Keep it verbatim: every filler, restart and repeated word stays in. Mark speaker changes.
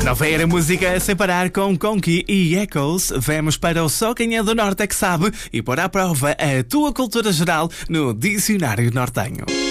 Speaker 1: a ouvir a música sem parar com Conky e Echoes, vamos para o Só Quem é do Norte é que sabe e pôr à prova a tua cultura geral no Dicionário Nortenho.